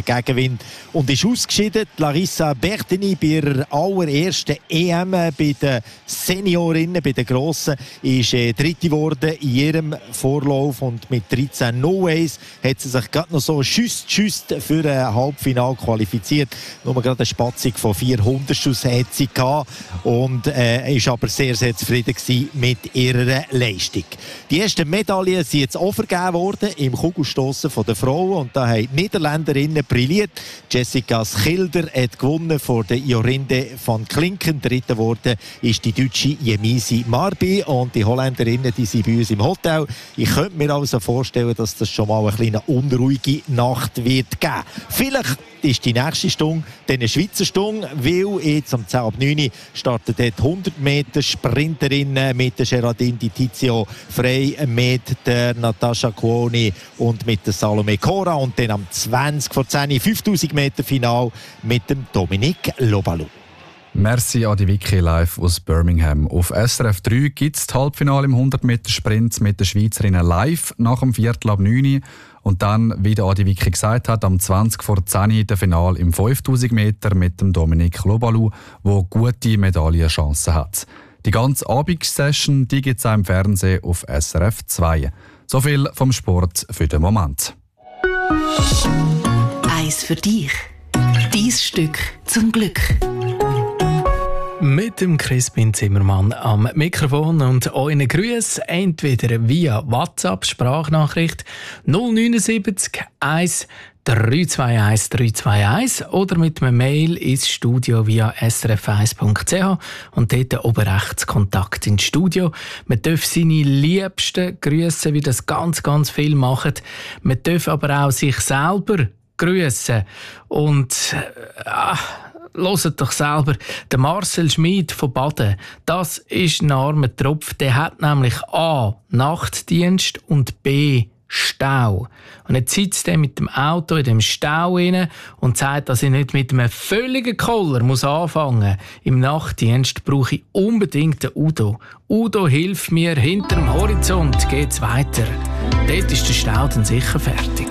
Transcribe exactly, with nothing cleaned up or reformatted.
Gegenwind und ist ausgeschieden. Larissa Bertini bei ihrer allerersten E M bei den Seniorinnen, bei den Grossen, ist äh, Dritte geworden in ihrem Vorlauf und mit dreizehn null eins hat sie sich gerade noch so schüsst, schüsst für ein Halbfinale qualifiziert. Nur gerade eine Spatzung von vierhundert Schuss hat sie gehabt und äh, ist aber sehr, sehr zufrieden gewesen mit ihrer Leistung. Die ersten Medaillen sind jetzt auch vergeben worden im Kugelstossen der Frauen und da haben die Niederländerinnen brilliert. Jessica Schilder hat gewonnen vor der Jorinde van Klinken. Dritte geworden ist die deutsche Jemisi Marbi und die Holländerinnen, die sind bei uns im Hotel. Ich könnte mir also vorstellen, dass das schon mal eine kleine unruhige Nacht wird geben. Vielleicht ist die nächste Stunde dann eine Schweizer Stunde, weil jetzt um zehn ab neun startet dort hundert Meter Sprinterinnen mit der Geraldine Di Tizio frei, mit der Natascha Cuoni und mit der Salome Cora und dann am zwanzig vor zehn fünftausend Meter Final mit dem Dominique Lobalou. Merci an die Vicky live aus Birmingham. Auf S R F drei gibt es das Halbfinale im hundert Meter Sprint mit den Schweizerinnen live nach dem Viertel ab neun. Und dann, wie der Adi Vicky gesagt hat, am zwanzig vor zehn der Final im fünftausend Meter mit dem Dominique Lobalou, der gute Medaillenchancen hat. Die ganze Abendssession gibt es auch im Fernsehen auf S R F zwei. So viel vom Sport für den Moment. Eins für dich. Dein Stück zum Glück. Mit dem Crispin Zimmermann am Mikrofon und euren Grüßen entweder via WhatsApp Sprachnachricht null neun sieben eins drei zwei eins drei zwei eins oder mit einem Mail ins Studio via s r f eins punkt c h und dort oben rechts Kontakt ins Studio. Man darf seine Liebsten grüßen, wie das ganz, ganz viel machen. Man darf aber auch sich selber grüßen und äh, hört doch selber, der Marcel Schmid von Baden, das ist ein armer Tropf, der hat nämlich A. Nachtdienst und B. Stau. Und jetzt sitzt er mit dem Auto in dem Stau rein und sagt, dass ich nicht mit einem völligen Koller muss anfangen muss. Im Nachtdienst brauche ich unbedingt den Udo. Udo, hilf mir, hinter dem Horizont geht's weiter. Dort ist der Stau dann sicher fertig.